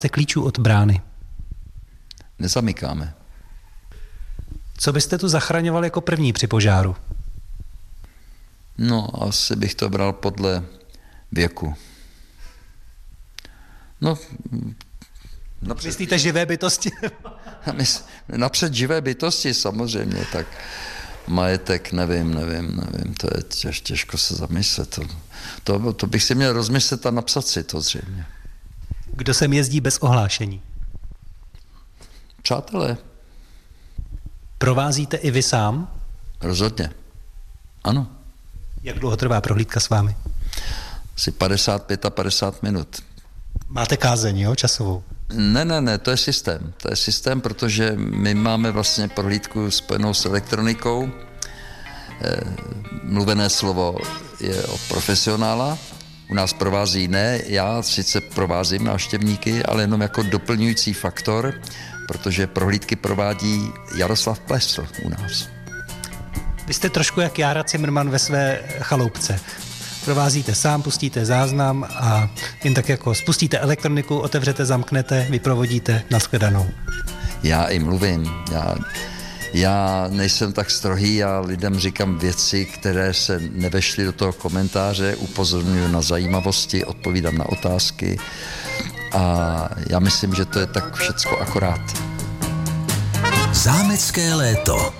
klíčů od brány? Nezamykáme. Co byste tu zachraňoval jako první při požáru? No, asi bych to bral podle věku. No, Myslíte živé bytosti? napřed živé bytosti samozřejmě, tak majetek, nevím, to je těžko se zamyslet. To bych si měl rozmyslet a napsat si to zřejmě. Kdo sem jezdí bez ohlášení? Přátelé. Provázíte i vy sám? Rozhodně. Ano. Jak dlouho trvá prohlídka s vámi? Asi 55 minut. Máte kázeň, jo, časovou? Ne, to je systém. To je systém, protože my máme vlastně prohlídku spojenou s elektronikou. Mluvené slovo je od profesionála. U nás provází ne, já sice provázím návštěvníky, ale jenom jako doplňující faktor, protože prohlídky provádí Jaroslav Plesl u nás. Vy jste trošku jak Jára Cimrman ve své chaloupce. Provázíte sám, pustíte záznam a jen tak jako spustíte elektroniku, otevřete, zamknete, vyprovodíte, nashledanou. Já i mluvím. Já nejsem tak strohý, já lidem říkám věci, které se nevešly do toho komentáře, upozorňuji na zajímavosti, odpovídám na otázky a já myslím, že to je tak všecko akorát. Zámecké léto.